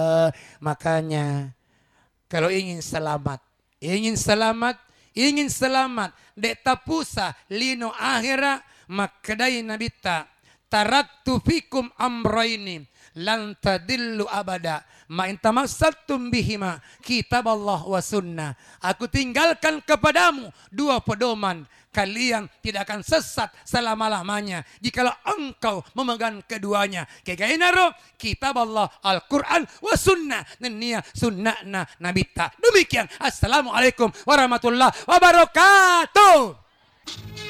Makanya kalau ingin selamat, dek tapusa lino akhira makadai nabita taraktu fikum amraini lan tadillu abada ma in tamassaktum bihima kitab Allah wa sunnah. Aku tinggalkan kepadamu dua pedoman, kalian tidak akan sesat selama-lamanya jikalau engkau memegang keduanya. Kekainaro kitab Allah Al-Quran wa sunnah nenia sunnahna nabita. Demikian. Assalamualaikum warahmatullahi wabarakatuh.